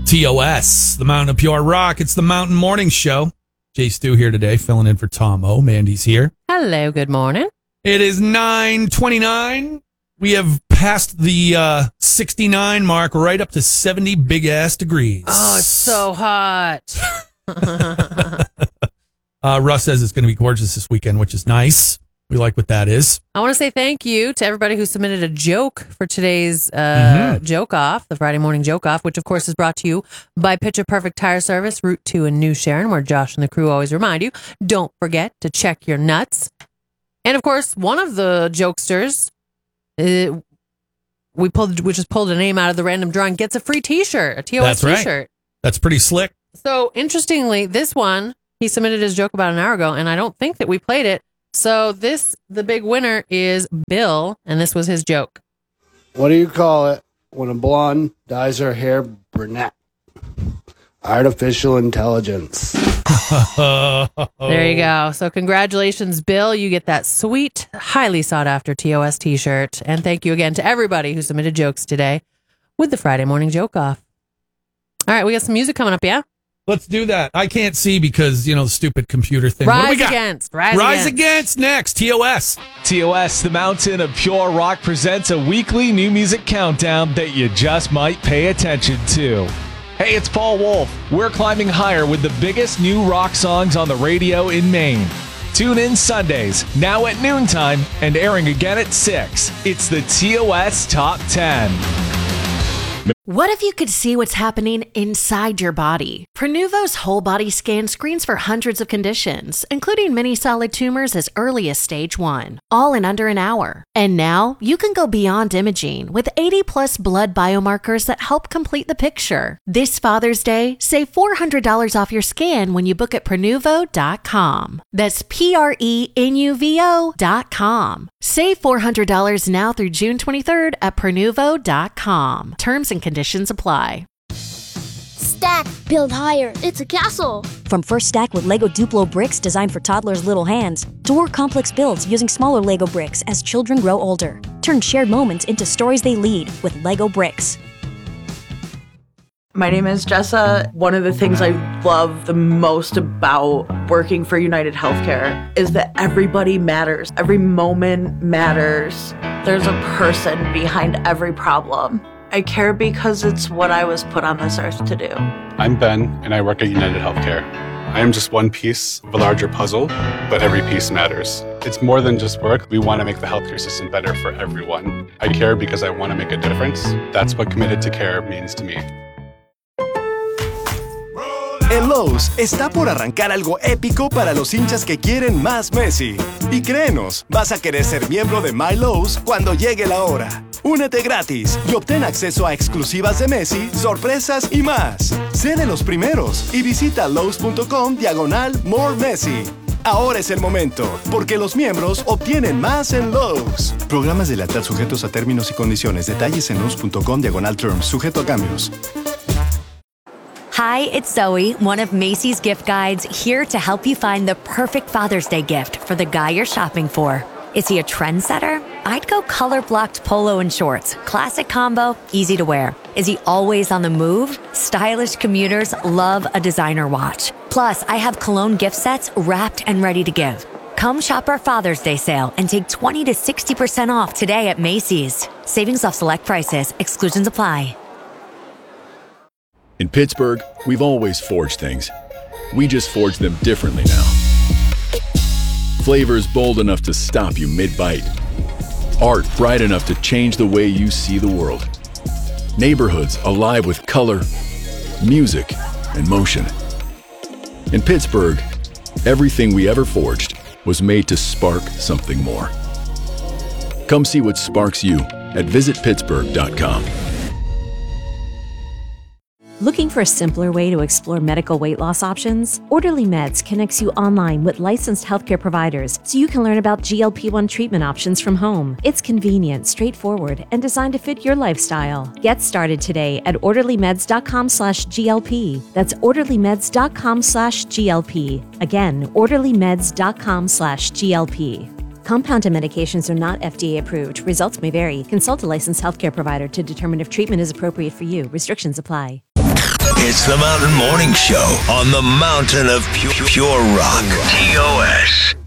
TOS, the Mountain of Pure Rock. It's the Mountain Morning Show. Jay Stu here today, filling in for Tom O. Mandy's here. Hello, good morning. It is 9:29. We have passed the 69 mark, right up to 70 big-ass degrees. Oh, it's so hot. Russ says it's going to be gorgeous this weekend, which is nice. We like what that is. I want to say thank you to everybody who submitted a joke for today's Joke Off, the Friday morning Joke Off, which of course is brought to you by Picture Perfect Tire Service, Route 2 in New Sharon, where Josh and the crew always remind you, don't forget to check your nuts. And of course, one of the jokesters, we just pulled a name out of the random drawing, gets a free t-shirt, a TOS That's right. t-shirt. That's pretty slick. So interestingly, this one, he submitted his joke about an hour ago, and I don't think that we played it. So the big winner is Bill, and this was his joke. What do you call it when a blonde dyes her hair brunette? Artificial intelligence. There you go. So congratulations, Bill. You get that sweet, highly sought after TOS t-shirt. And thank you again to everybody who submitted jokes today with the Friday morning Joke Off. All right, we got some music coming up, yeah? Let's do that. I can't see because, the stupid computer thing. Rise what do we got? Against. Rise Against next. TOS. TOS, the Mountain of Pure Rock, presents a weekly new music countdown that you just might pay attention to. Hey, it's Paul Wolf. We're climbing higher with the biggest new rock songs on the radio in Maine. Tune in Sundays, now at noontime, and airing again at 6. It's the TOS Top 10. What if you could see what's happening inside your body? Prenuvo's whole body scan screens for hundreds of conditions, including many solid tumors as early as stage 1, all in under an hour. And now you can go beyond imaging with 80 plus blood biomarkers that help complete the picture. This Father's Day, save $400 off your scan when you book at Prenuvo.com. That's Prenuvo.com. Save $400 now through June 23rd at Prenuvo.com. Terms and conditions apply. Stack, build higher. It's a castle. From First Stack with Lego Duplo bricks designed for toddlers' little hands, to more complex builds using smaller Lego bricks as children grow older. Turn shared moments into stories they lead with Lego bricks. My name is Jessa. One of the things I love the most about working for United Healthcare is that everybody matters. Every moment matters. There's a person behind every problem. I care because it's what I was put on this earth to do. I'm Ben, and I work at United Healthcare. I am just one piece of a larger puzzle, but every piece matters. It's more than just work. We want to make the healthcare system better for everyone. I care because I want to make a difference. That's what Committed to Care means to me. En Lowe's está por arrancar algo épico para los hinchas que quieren más Messi. Y créenos, vas a querer ser miembro de My Lowe's cuando llegue la hora. Únete gratis y obtén acceso a exclusivas de Messi, sorpresas y más. Sé de los primeros y visita lowes.com/more Messi. Ahora es el momento, porque los miembros obtienen más en Lowe's. Programas de lealtad sujetos a términos y condiciones. Detalles en lowes.com/terms, sujeto a cambios. Hi, it's Zoe, one of Macy's gift guides, here to help you find the perfect Father's Day gift for the guy you're shopping for. Is he a trendsetter? I'd go color-blocked polo and shorts. Classic combo, easy to wear. Is he always on the move? Stylish commuters love a designer watch. Plus, I have cologne gift sets wrapped and ready to give. Come shop our Father's Day sale and take 20 to 60% off today at Macy's. Savings off select prices. Exclusions apply. In Pittsburgh, we've always forged things. We just forge them differently now. Flavors bold enough to stop you mid-bite. Art bright enough to change the way you see the world. Neighborhoods alive with color, music, and motion. In Pittsburgh, everything we ever forged was made to spark something more. Come see what sparks you at visitpittsburgh.com. Looking for a simpler way to explore medical weight loss options? Orderly Meds connects you online with licensed healthcare providers so you can learn about GLP-1 treatment options from home. It's convenient, straightforward, and designed to fit your lifestyle. Get started today at orderlymeds.com/GLP. That's orderlymeds.com/GLP. Again, orderlymeds.com/GLP. Compounded medications are not FDA approved. Results may vary. Consult a licensed healthcare provider to determine if treatment is appropriate for you. Restrictions apply. It's the Mountain Morning Show on the Mountain of Pure Rock. TOS.